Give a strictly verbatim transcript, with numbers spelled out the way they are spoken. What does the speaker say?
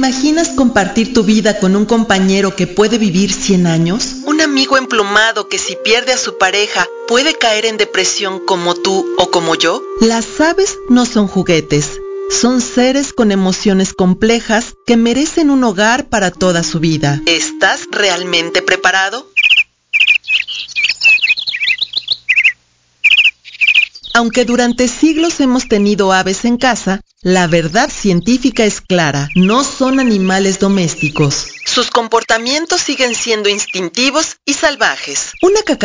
imaginas compartir tu vida con un compañero que puede vivir cien años? ¿Un amigo emplumado que si pierde a su pareja puede caer en depresión como tú o como yo? Las aves no son juguetes. Son seres con emociones complejas que merecen un hogar para toda su vida. ¿Estás realmente preparado? Aunque durante siglos hemos tenido aves en casa, la verdad científica es clara, no son animales domésticos. Sus comportamientos siguen siendo instintivos y salvajes. Una